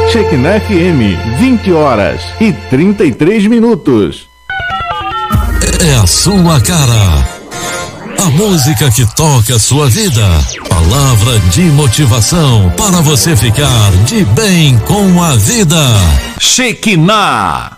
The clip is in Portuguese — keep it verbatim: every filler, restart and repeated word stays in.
Shekinah F M, vinte horas e trinta e três minutos. É a sua cara. A música que toca a sua vida. Palavra de motivação para você ficar de bem com a vida. Shekinah.